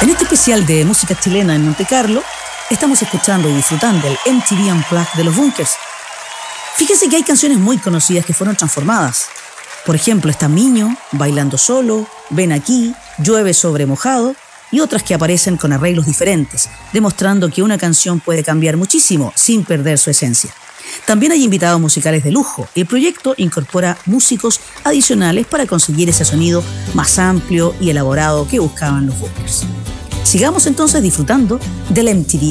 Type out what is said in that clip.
En este especial de música chilena en Monte Carlo, estamos escuchando y disfrutando el MTV Unplugged de los Bunkers. Fíjense que hay canciones muy conocidas que fueron transformadas. Por ejemplo, está Miño, Bailando Solo, Ven Aquí, Llueve sobre Mojado y otras que aparecen con arreglos diferentes, demostrando que una canción puede cambiar muchísimo sin perder su esencia. También hay invitados musicales de lujo. El proyecto incorpora músicos adicionales para conseguir ese sonido más amplio y elaborado que buscaban los Bunkers. Sigamos entonces disfrutando del MTV